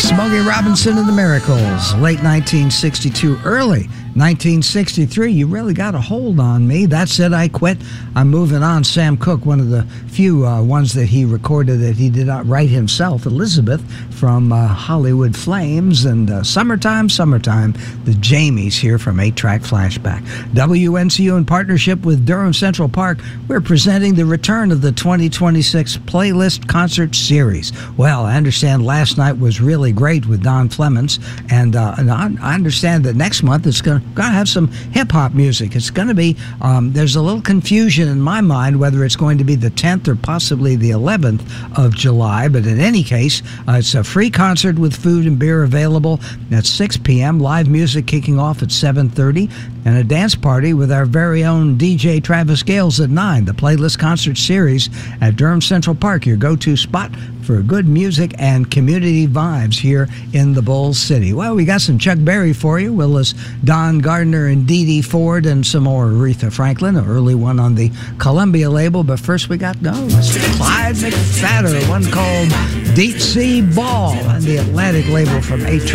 Smokey Robinson and the Miracles, late 1962, early 1963. You really got a hold on me. That said, I quit. I'm moving on. Sam Cooke, one of the few ones that he recorded that he did not write himself. Elizabeth from Hollywood Flames, and Summertime, the Jamies here from 8-Track Flashback. WNCU in partnership with Durham Central Park, we're presenting the return of the 2026 Playlist Concert Series. Well, I understand last night was really great with Don Flemons, and I understand that next month it's going to have some hip-hop music. It's going to be, there's a little confusion in my mind whether it's going to be the 10th or possibly the 11th of July, but in any case, it's a free concert with food and beer available at 6 p.m., live music kicking off at 7:30, and a dance party with our very own DJ Travis Gales at 9. The Playlist Concert Series at Durham Central Park, your go-to spot for good music and community vibes here in the Bull City. Well, we got some Chuck Berry for you, Willis Don Gardner and Dee Dee Ford, and some more Aretha Franklin, an early one on the Columbia label. But first we got Clyde McPhatter, one called Deep Sea Ball, on the Atlantic label from 8-Track.